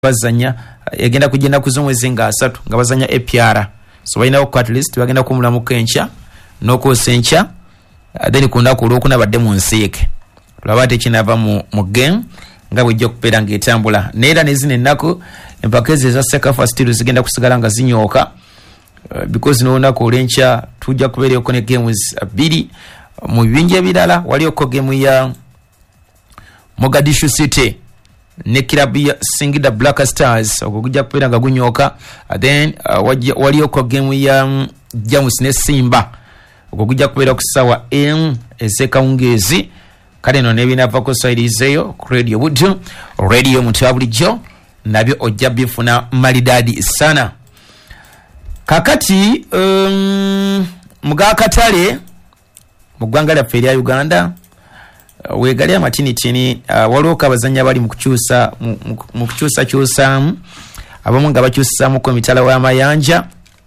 bazanya yagenda kugenda kuzomwezi nga 3 nga bazanya APR so balina ko at least bagenda kumulamu kencha noko sencha then kunda kulokuna badde mu nsiike tulabate kinava mu game nga bujja kupera ngetambula neera nezine nako empakeze za Sekafa still zigenda kusigala nga zinyoka because no nako olencha tujja kubere okone games 2 mu binje bidala wali okko game ya Mogadishu City ne club ya Singida Black Stars okujja kupera nga gunyoka then wali okko game ya Jamus ne Simba okujja kupera kusawa ezekaungezi kale no nebina vako saidizeyo radio budu radio mutabulijo nabyo ojja bifuna malidadi sana kakati mugakatale mugwanga lya feria Uganda wegali amatini waloka bazanya bali mukuchusa chusa abamu nga bachusa mu komitala wa mayanja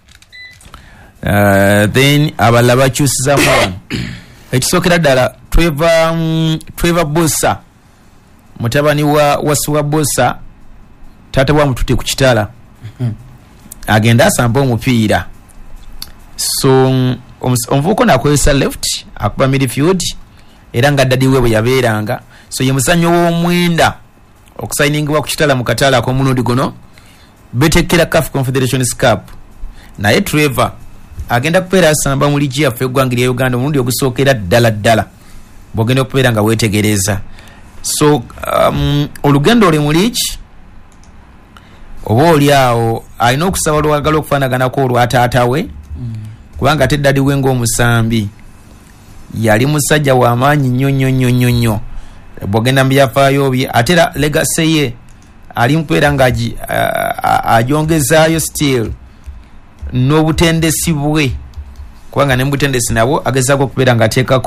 then abalaba chusa mu ekisokera dala Trevor Bosa mutabani wa Wasuwa Bosa tata wa mutute ku kitala agenda asamba omupiira so omvuko nakozesa left akuba midfield era nga dadi wewe yabeeranga so ye musanyo w'omwenda okusainingibwa ku kitala mu katala ak'omulundi guno betekera CAF Confederations Cup naye Trevor agenda kupeera asamba mu ligi yaffe eggwanga lya Uganda omulundi ogusookera ddala bogenda okubeera nga weetegereza so olugendo oli mu ligi oba oli awo alina okusaba olwagala okufaanaganako olwataatawe kubanga teddadi we ng'omusambi yali musajja w'amaanyi nnyo bwogenda mu byafaayo bye ate era legacy ye ali mukubeera nga agyongezaayo still n'obutendesi bwe kubanga ne mubutendesi nabwo agezaako okubeera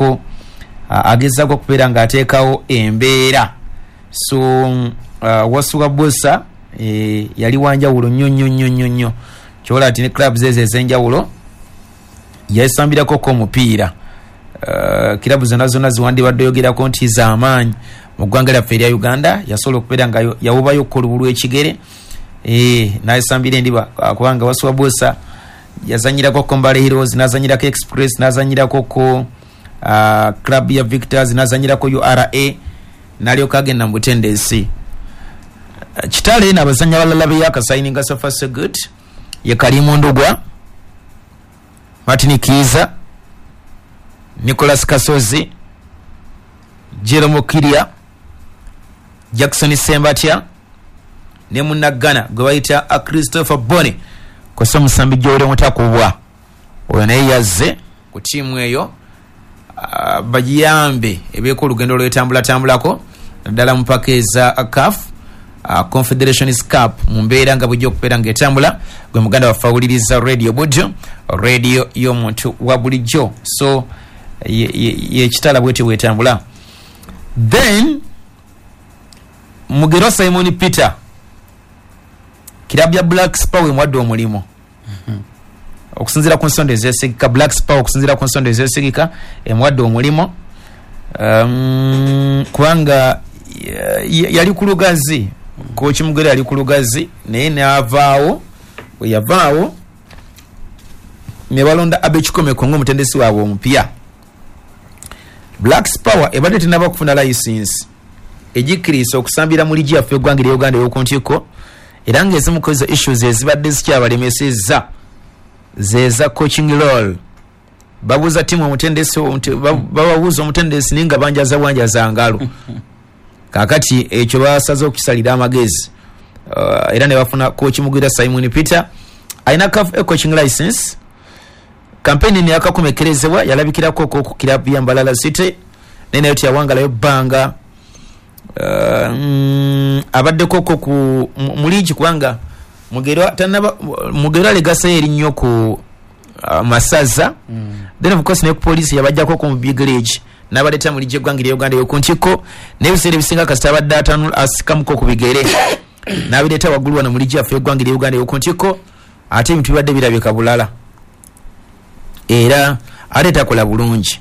nga ateekawo embeera so Wasuwa Bosa yali wanjawulo nnyo kyola ati ne clubs ez'enjawulo yesambirako ko omupiira kilabu zonna ziwandibadde yogerako nti z'amaanyi mu ggwanga lyaffe erya Uganda yasobola okubeera nga yawubayo okukolo lw'ekigere n'ayesambira endiba kubanga Wasuwa Bosa yazanyirako Kombale Heroes n'azanyirako Express n'azanyirako ko club ya Victors n'azanyirako URA n'alyoka agenda mu butendesi kitale n'abazanya balala be yakasaininga Safa Segut ye Kalimu Ndugwa Martin Kiza Nicholas Kasozi Jerome Kiria Jackson Sembatya ne munnagana gwe bayita Christopher Boni kosa musambi jore mutakubwa oyo naye yazze ku tiimu eyo bajiyambe ebeeko olugendo lwetambulako naddala mu paka eza CAF Confederations Cup mu mbeera nga bujja okubeera ng'etambula gwe muganda wafawuliriza radio bujo radio y'omuntu wa bulijjo so yekitala bwete bwetambula then Mugero Simon Peter kirabya Black Sparrow mwadde omulimo okusinzira ku nsonda ezesigika Black Sparrow okusinzira ku nsonda ezesigika mwadde omulimo kubanga yali ku lugazi kochi Mugero yali ku lugazi naye n'avaawo we yavaawo ne balonda Abekikomeko ng'omutendesi waabwe omupya Black Sparrow ebadde tenaba kufuna license ejikirisa okusambira mu ligi yaffe eggwanga lya Uganda ey'okuntiko era ng'ezimu ku ezo issues ezibadde zikyabalemesezza zeza coaching role babuuza timu omutendesi bababuuza omutendesi ninga banjaza ngalo kakati ekyo basaze okukisalira amagezi era ne bafuna coach Mugwira Simon Peter alina coaching license campaign ni yakakomekerezebwa yalabikirako ku club ya Mbalala City nene yoti yawangalayo banga abaddeko ku muligi kubanga Mugero legase eri nnyo ku masaza then of course ne police yabajjako ku big village n'abaleta muligi eggwanga lya Uganda y'okuntiko n'ebiseera ebisinga kasita abadde atanu asikamuko ku bigere n'abireeta waggulu wano muligi yaffe eggwanga lya Uganda y'okuntiko ate ebintu bibadde birabika bulala era ate takola bulungi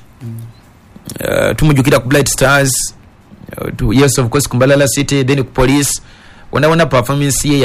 tumujukira ku Blight Stars yes of course ku Mbalala City then ku police wona performance ye